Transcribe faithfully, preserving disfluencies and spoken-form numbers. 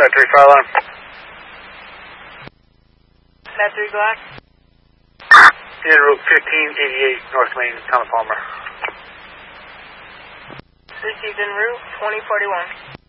Net three, fire alarm. Net three, Glock. In Route fifteen eighty-eight, North Main, Town of Palmer. Received en route, twenty forty-one.